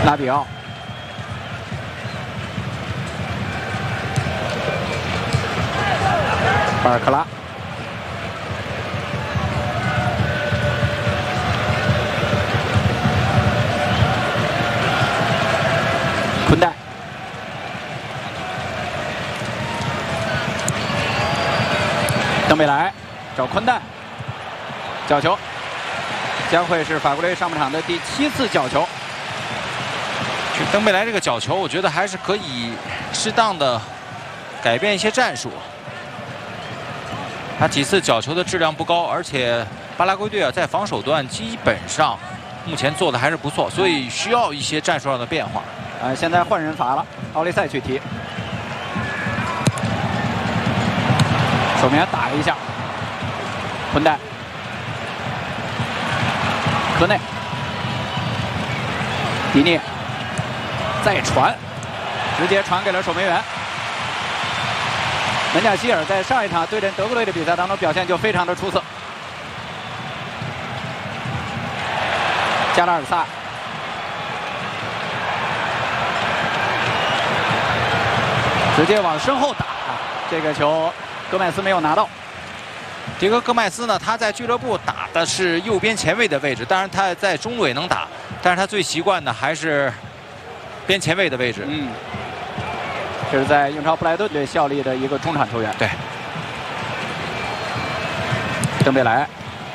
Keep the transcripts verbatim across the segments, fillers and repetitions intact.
拉比奥。 巴尔克拉，昆代，登贝莱找昆代，角球，将会是法国队上半场的第七次角球。 登贝莱这个角球，我觉得还是可以适当的改变一些战术。 他几次角球的质量不高，而且巴拉圭队啊在防守端基本上目前做的还是不错，所以需要一些战术上的变化。 呃，现在换人罚了，奥利塞去踢，守门员打了一下，昆代，科内，迪涅，再传，直接传给了守门员。 门贾希尔在上一场对阵德国队的比赛当中表现就非常的出色。加拉尔萨，直接往身后打，这个球戈麦斯没有拿到。 迭戈·戈麦斯呢，他在俱乐部打的是右边前卫的位置，当然他在中路也能打，但是他最习惯的还是边前卫的位置。 嗯。 这是在英超布莱顿队效力的一个中场球员。 对， 登贝莱。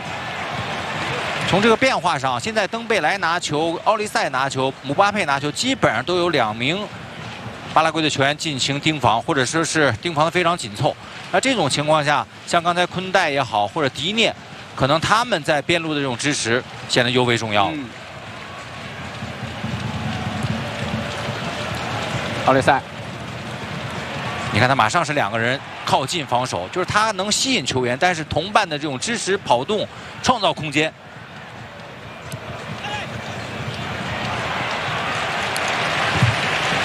从这个变化上，现在登贝莱拿球，奥利塞拿球，姆巴佩拿球，基本上都有两名巴拉圭的球员进行盯防，或者说是盯防的非常紧凑。那这种情况下，像刚才昆代也好，或者迪涅，可能他们在边路的这种支持显得尤为重要了。嗯、 奥利塞。 你看他马上是两个人靠近防守，就是他能吸引球员，但是同伴的这种支持跑动、创造空间